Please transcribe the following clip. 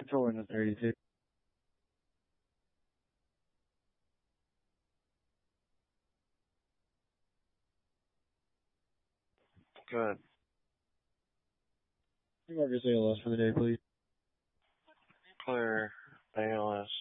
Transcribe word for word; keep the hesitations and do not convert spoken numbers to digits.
Control in the thirty-two. Good. Marcus A L S for the day, please. Clear A L S.